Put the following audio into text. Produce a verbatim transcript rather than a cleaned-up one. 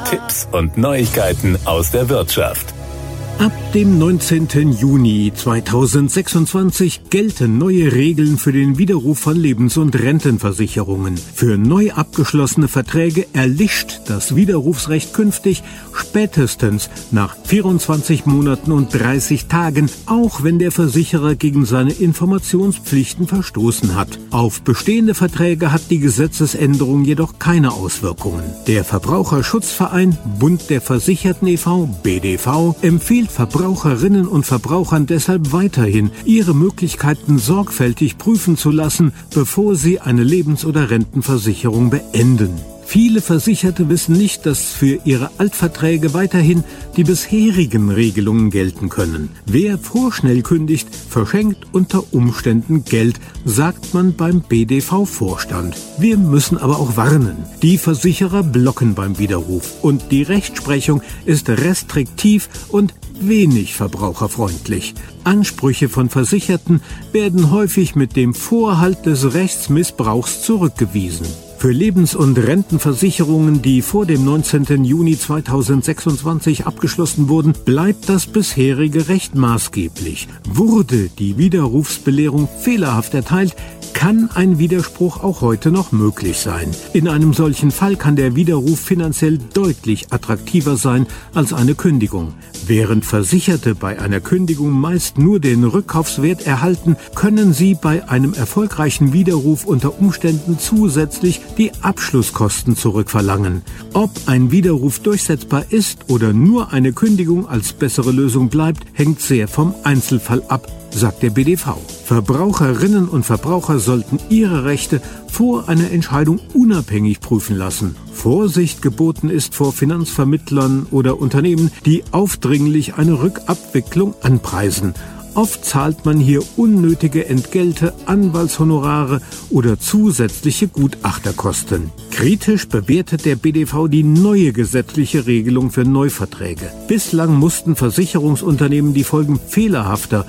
Tipps und Neuigkeiten aus der Wirtschaft. Ab dem neunzehnten Juni zweitausendsechsundzwanzig gelten neue Regeln für den Widerruf von Lebens- und Rentenversicherungen. Für neu abgeschlossene Verträge erlischt das Widerrufsrecht künftig spätestens nach vierundzwanzig Monaten und dreißig Tagen, auch wenn der Versicherer gegen seine Informationspflichten verstoßen hat. Auf bestehende Verträge hat die Gesetzesänderung jedoch keine Auswirkungen. Der Verbraucherschutzverein Bund der Versicherten e V, B D V, empfiehlt Verbraucherinnen und Verbrauchern deshalb weiterhin, ihre Möglichkeiten sorgfältig prüfen zu lassen, bevor sie eine Lebens- oder Rentenversicherung beenden. Viele Versicherte wissen nicht, dass für ihre Altverträge weiterhin die bisherigen Regelungen gelten können. Wer vorschnell kündigt, verschenkt unter Umständen Geld, sagt man beim B D V-Vorstand. Wir müssen aber auch warnen. Die Versicherer blocken beim Widerruf und die Rechtsprechung ist restriktiv und wenig verbraucherfreundlich. Ansprüche von Versicherten werden häufig mit dem Vorhalt des Rechtsmissbrauchs zurückgewiesen. Für Lebens- und Rentenversicherungen, die vor dem neunzehnten Juni zweitausendsechsundzwanzig abgeschlossen wurden, bleibt das bisherige Recht maßgeblich. Wurde die Widerrufsbelehrung fehlerhaft erteilt, kann ein Widerspruch auch heute noch möglich sein. In einem solchen Fall kann der Widerruf finanziell deutlich attraktiver sein als eine Kündigung. Während Versicherte bei einer Kündigung meist nur den Rückkaufswert erhalten, können sie bei einem erfolgreichen Widerruf unter Umständen zusätzlich die Abschlusskosten zurückverlangen. Ob ein Widerruf durchsetzbar ist oder nur eine Kündigung als bessere Lösung bleibt, hängt sehr vom Einzelfall ab, sagt der B D V. Verbraucherinnen und Verbraucher sollten ihre Rechte vor einer Entscheidung unabhängig prüfen lassen. Vorsicht geboten ist vor Finanzvermittlern oder Unternehmen, die aufdringlich eine Rückabwicklung anpreisen. Oft zahlt man hier unnötige Entgelte, Anwaltshonorare oder zusätzliche Gutachterkosten. Kritisch bewertet der B D V die neue gesetzliche Regelung für Neuverträge. Bislang mussten Versicherungsunternehmen die Folgen fehlerhafter